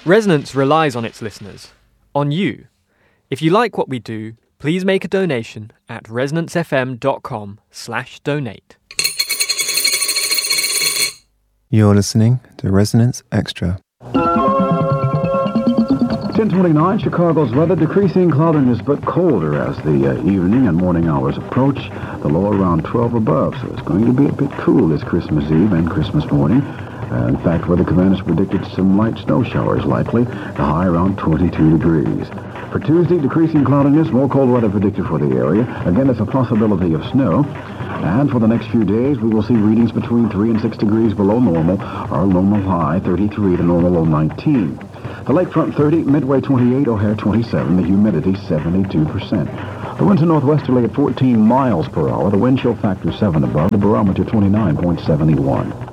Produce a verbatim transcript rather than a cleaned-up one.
Resonance relies on its listeners, on you. If you like what we do, please make a donation at resonancefm.com slash donate. You're listening to Resonance Extra. ten twenty-nine, Chicago's weather, decreasing cloudiness but colder as the uh, evening and morning hours approach. The low around twelve above, so it's going to be a bit cool this Christmas Eve and Christmas morning. Uh, in fact, Weather Command has predicted some light snow showers likely, the high around twenty-two degrees. For Tuesday, decreasing cloudiness, more cold weather predicted for the area. Again, there's a possibility of snow. And for the next few days, we will see readings between three and six degrees below normal. Our normal high, thirty-three, the normal low, nineteen. The lakefront, thirty, Midway, twenty-eight, O'Hare, twenty-seven, the humidity, seventy-two percent. The winds are northwesterly at fourteen miles per hour, the wind chill factor seven above, the barometer twenty-nine point seven one.